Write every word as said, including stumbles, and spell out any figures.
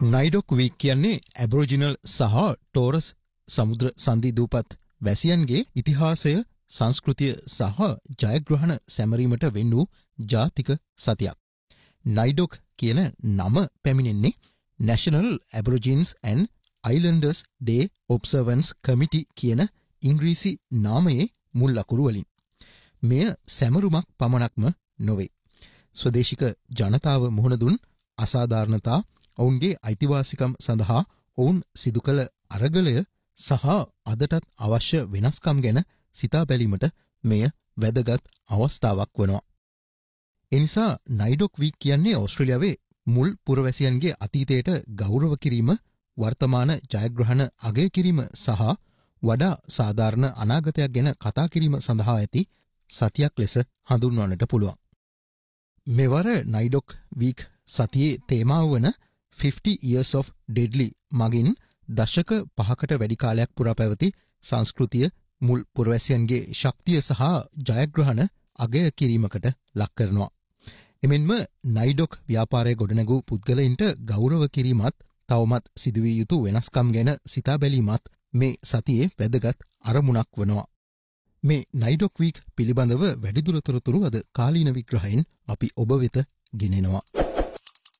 නයිඩොක් week කියන්නේ ඇබෝරිජිනල් සහ ටෝරස් සමුද්‍ර සංධි දූපත් වැසියන්ගේ ඉතිහාසය, සංස්කෘතිය සහ ජයග්‍රහණ සැමරීමට වෙන් වූ ජාතික සතියක්. නයිඩොක් කියන නම පැමිණෙන්නේ National Aborigines and Islanders Day Observance Committee කියන ඉංග්‍රීසි නාමයේ මුල් අකුරු වලින්. මෙය සැමරුමක් පමණක්ම නොවේ. ස්වදේශික ජනතාව මුහුණ දුන් අසාධාරණතා, ඔවුන්ගේ අයිතිවාසිකම් සඳහා ඔවුන් සිදු කළ අරගලය සහ අදටත් අවශ්‍ය වෙනස්කම් ගැන සිතා බැලීමට මෙය වැදගත් අවස්ථාවක් වනවා. එනිසා නයිඩොක් වීක් කියන්නේ ඕස්ට්‍රේලියාවේ මුල් පුරවැසියන්ගේ අතීතයට ගෞරව කිරීම, වර්තමාන ජයග්‍රහණ අගය කිරීම සහ වඩා සාධාරණ අනාගතයක් ගැන කතා කිරීම සඳහා ඇති සතියක් ලෙස හඳුන්වන්නට පුළුවන්. මෙවර නයිඩොක් වීක් සතියේ තේමාව වන fifty years of deadly මගින් දශක පහකට වැඩි කාලයක් පුරා පැවති සංස්කෘතිය, මුල් පුරවැසියන්ගේ ශක්තිය සහ ජයග්‍රහණ අගය කිරීමකට ලක් කරනවා. එමෙන්ම නයිඩොක් ව්‍යාපාරය ගොඩනැගූ පුද්ගලයින්ට ගෞරව කිරීමත්, තවමත් සිදුවිය යුතු වෙනස්කම් ගැන සිතා බැලීමත් මේ සතියේ වැදගත් අරමුණක් වනවා. මේ නයිඩොක් වීක් පිළිබඳව වැඩිදුර තොරතුරු අද කාලීන විග්‍රහයෙන් අපි ඔබ වෙත ගෙනෙනවා.